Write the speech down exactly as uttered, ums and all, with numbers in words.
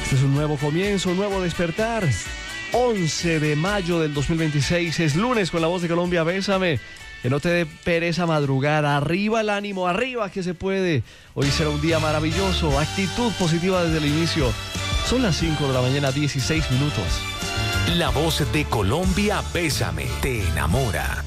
Este es un nuevo comienzo, un nuevo despertar. once de mayo del dos mil veintiséis, es lunes con La Voz de Colombia. Bésame, que no te dé pereza madrugar. Arriba el ánimo, arriba que se puede. Hoy será un día maravilloso, actitud positiva desde el inicio. Son las cinco de la mañana, dieciséis minutos. La Voz de Colombia, bésame, te enamora.